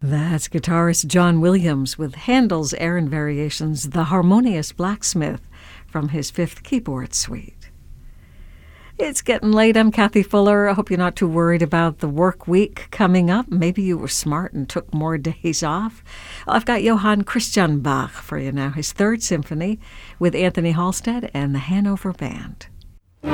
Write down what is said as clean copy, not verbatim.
That's guitarist John Williams with Handel's Aran Variations, The Harmonious Blacksmith, from his Fifth Keyboard Suite. It's getting late. I'm Kathy Fuller. I hope you're not too worried about the work week coming up. Maybe you were smart and took more days off. I've got Johann Christian Bach for you now, his Third Symphony with Anthony Halstead and the Hanover Band.